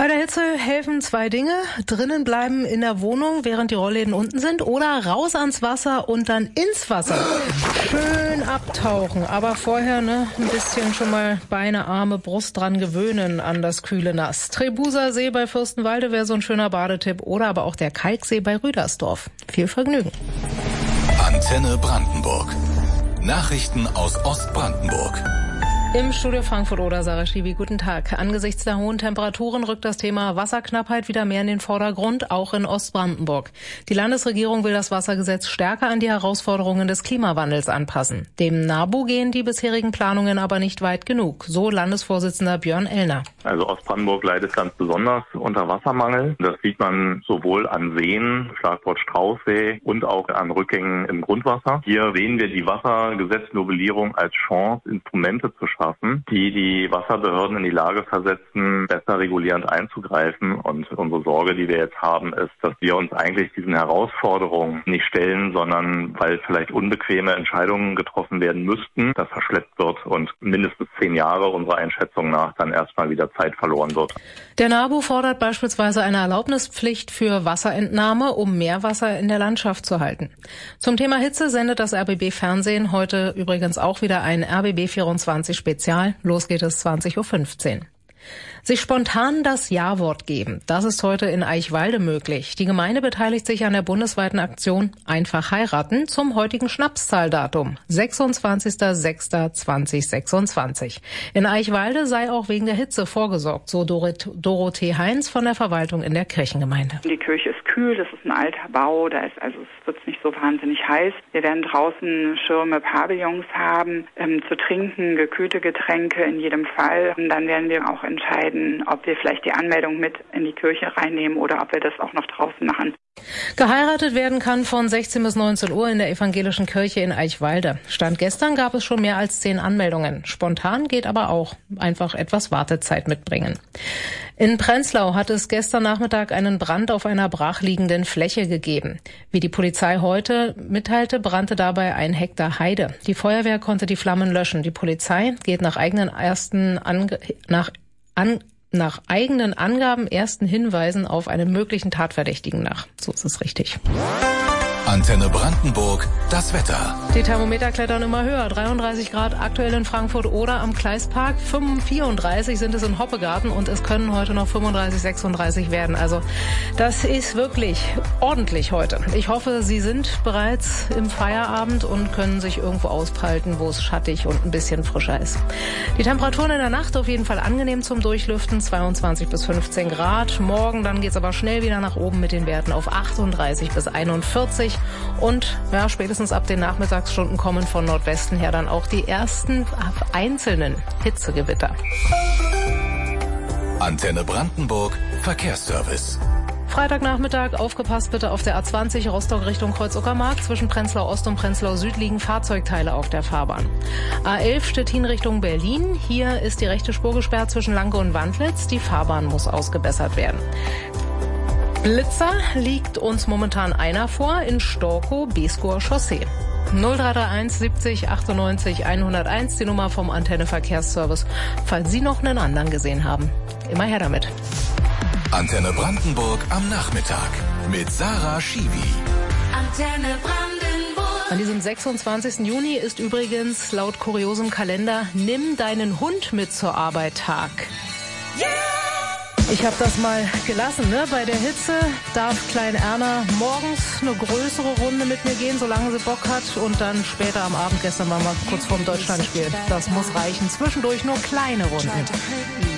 Bei der Hitze helfen zwei Dinge. Drinnen bleiben in der Wohnung, während die Rollläden unten sind, oder raus ans Wasser und dann ins Wasser. Schön abtauchen, aber vorher ein bisschen schon mal Beine, Arme, Brust dran gewöhnen an das kühle Nass. Trebuser See bei Fürstenwalde wäre so ein schöner Badetipp oder aber auch der Kalksee bei Rüdersdorf. Viel Vergnügen. Antenne Brandenburg. Nachrichten aus Ostbrandenburg. Im Studio Frankfurt oder Sarah Schiwi, guten Tag. Angesichts der hohen Temperaturen rückt das Thema Wasserknappheit wieder mehr in den Vordergrund, auch in Ostbrandenburg. Die Landesregierung will das Wassergesetz stärker an die Herausforderungen des Klimawandels anpassen. Dem NABU gehen die bisherigen Planungen aber nicht weit genug, so Landesvorsitzender Björn Ellner. Also Ostbrandenburg leidet ganz besonders unter Wassermangel. Das sieht man sowohl an Seen, Schlagwort Straußsee, und auch an Rückgängen im Grundwasser. Hier sehen wir die Wassergesetznovellierung als Chance, Instrumente zu schaffen, die Wasserbehörden in die Lage versetzen, besser regulierend einzugreifen. Und unsere Sorge, die wir jetzt haben, ist, dass wir uns eigentlich diesen Herausforderungen nicht stellen, sondern weil vielleicht unbequeme Entscheidungen getroffen werden müssten, das verschleppt wird und mindestens 10 Jahre unserer Einschätzung nach dann erstmal wieder Zeit verloren wird. Der NABU fordert beispielsweise eine Erlaubnispflicht für Wasserentnahme, um Meerwasser in der Landschaft zu halten. Zum Thema Hitze sendet das RBB Fernsehen heute übrigens auch wieder ein RBB 24 Spezial. Los geht es 20.15 Uhr. Sich spontan das Ja-Wort geben, das ist heute in Eichwalde möglich. Die Gemeinde beteiligt sich an der bundesweiten Aktion Einfach heiraten zum heutigen Schnapszahldatum, 26.06.2026. In Eichwalde sei auch wegen der Hitze vorgesorgt, so Dorothee Heinz von der Verwaltung in der Kirchengemeinde. Die Kirche ist kühl, das ist ein alter Bau, es wird nicht so wahnsinnig heiß. Wir werden draußen Schirme, Pavillons haben, zu trinken, gekühlte Getränke in jedem Fall. Und dann werden wir auch entscheiden, ob wir vielleicht die Anmeldung mit in die Kirche reinnehmen oder ob wir das auch noch draußen machen. Geheiratet werden kann von 16 bis 19 Uhr in der evangelischen Kirche in Eichwalde. Stand gestern gab es schon mehr als 10 Anmeldungen. Spontan geht aber auch. Einfach etwas Wartezeit mitbringen. In Prenzlau hat es gestern Nachmittag einen Brand auf einer brachliegenden Fläche gegeben. Wie die Polizei heute mitteilte, brannte dabei 1 Hektar Heide. Die Feuerwehr konnte die Flammen löschen. Die Polizei geht nach eigenen ersten Hinweisen auf einen möglichen Tatverdächtigen nach. So ist es richtig. Antenne Brandenburg, das Wetter. Die Thermometer klettern immer höher. 33 Grad aktuell in Frankfurt oder am Kleispark. 34 sind es in Hoppegarten und es können heute noch 35, 36 werden. Also das ist wirklich ordentlich heute. Ich hoffe, Sie sind bereits im Feierabend und können sich irgendwo auspalten, wo es schattig und ein bisschen frischer ist. Die Temperaturen in der Nacht auf jeden Fall angenehm zum Durchlüften. 22 bis 15 Grad. Morgen dann geht's aber schnell wieder nach oben mit den Werten auf 38 bis 41. Und spätestens ab den Nachmittagsstunden kommen von Nordwesten her dann auch die ersten einzelnen Hitzegewitter. Antenne Brandenburg, Verkehrsservice. Freitagnachmittag, aufgepasst bitte auf der A20 Rostock Richtung Kreuz-Uckermark. Zwischen Prenzlau Ost und Prenzlau Süd liegen Fahrzeugteile auf der Fahrbahn. A11 Stettin Richtung Berlin. Hier ist die rechte Spur gesperrt zwischen Lanke und Wandlitz. Die Fahrbahn muss ausgebessert werden. Blitzer liegt uns momentan einer vor in Storkow, Beeskower Chaussee. 0331 70 98 101, die Nummer vom Antenne Verkehrsservice, falls Sie noch einen anderen gesehen haben. Immer her damit. Antenne Brandenburg am Nachmittag mit Sarah Schiwi. Antenne Brandenburg. An diesem 26. Juni ist übrigens laut kuriosem Kalender Nimm deinen Hund mit zur Arbeit Tag. Yeah! Ich habe das mal gelassen, Bei der Hitze darf Klein Erna morgens eine größere Runde mit mir gehen, solange sie Bock hat. Und dann später am Abend, gestern waren wir kurz vorm Deutschlandspiel. Das muss reichen. Zwischendurch nur kleine Runden.